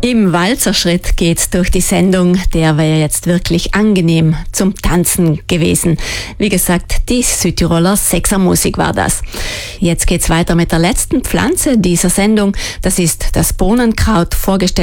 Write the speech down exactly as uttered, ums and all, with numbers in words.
Im Walzerschritt geht's durch die Sendung. Der wäre jetzt wirklich angenehm zum Tanzen gewesen. Wie gesagt, die Südtiroler Sechsermusik war das. Jetzt geht's weiter mit der letzten Pflanze dieser Sendung. Das ist das Bohnenkraut, vorgestellt